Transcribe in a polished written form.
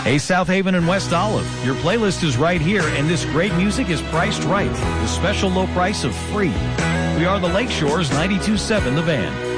Hey, South Haven and West Olive, your playlist is right here, and this great music is priced right. The special low price of free. We are the Lakeshore's 92.7 The Van.